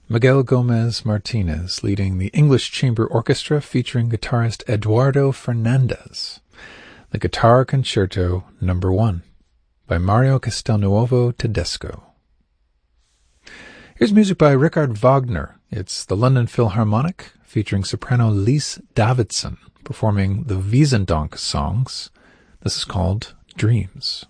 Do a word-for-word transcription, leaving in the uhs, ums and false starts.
Miguel Gomez Martinez leading the English Chamber Orchestra featuring guitarist Eduardo Fernandez. The Guitar Concerto Number One by Mario Castelnuovo Tedesco. Here's music by Richard Wagner. It's the London Philharmonic featuring soprano Lise Davidson performing the Wiesendank songs. This is called Dreams.